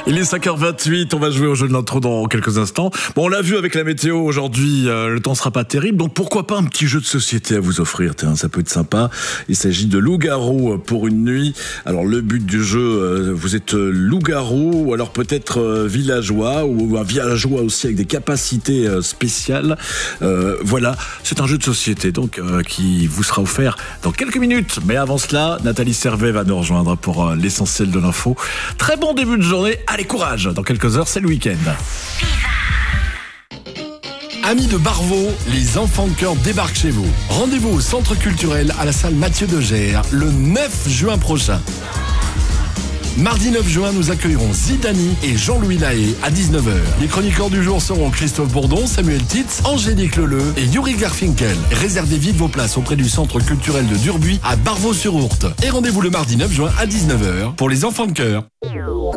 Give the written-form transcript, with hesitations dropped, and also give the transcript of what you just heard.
Il est 5h28, on va jouer au jeu de l'intro dans quelques instants. Bon, on l'a vu avec la météo aujourd'hui, le temps sera pas terrible, donc pourquoi pas un petit jeu de société à vous offrir, tiens, ça peut être sympa. Il s'agit de loup-garou pour une nuit. Alors le but du jeu, vous êtes loup-garou, ou alors peut-être villageois, ou un villageois aussi avec des capacités spéciales. Voilà, c'est un jeu de société donc qui vous sera offert dans quelques minutes. Mais avant cela, Nathalie Servet va nous rejoindre pour l'essentiel de l'info. Très bon début de journée. Allez, courage. Dans quelques heures, c'est le week-end. Amis de Barvaux, les enfants de cœur débarquent chez vous. Rendez-vous au centre culturel à la salle Mathieu de Gers le 9 juin prochain. Mardi 9 juin, nous accueillerons Zidani et Jean-Louis Lahaye à 19h. Les chroniqueurs du jour seront Christophe Bourdon, Samuel Titz, Angélique Leleu et Yuri Garfinkel. Réservez vite vos places auprès du centre culturel de Durbuy à Barvaux-sur-Ourthe. Et rendez-vous le mardi 9 juin à 19h pour les enfants de cœur.